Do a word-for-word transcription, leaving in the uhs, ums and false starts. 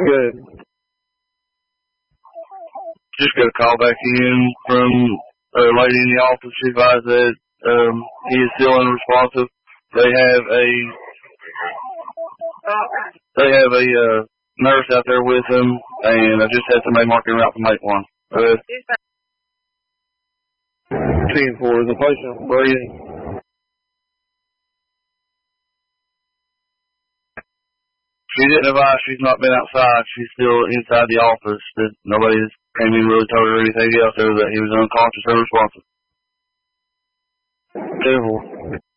Good. Just got a call back in from a lady in the office. She advised that um, he is still unresponsive. They have a they have a uh, nurse out there with him, and I just had somebody marking him out to make one. Uh, ten four, is the patient breathing? She didn't advise she's not been outside. She's still inside the office. That nobody's came in really told her anything else other that he was unconscious or responsive. ten four.